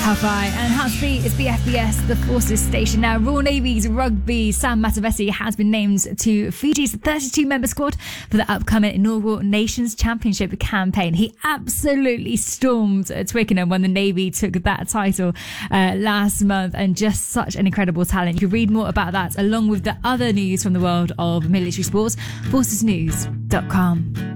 Hi, and Heartsbeat is the FBS, the Forces station. Now, Royal Navy's rugby Sam Matavesi has been named to Fiji's 32-member squad for the upcoming inaugural Nations Championship campaign. He absolutely stormed Twickenham when the Navy took that title last month, and just such an incredible talent. You can read more about that along with the other news from the world of military sports, forcesnews.com.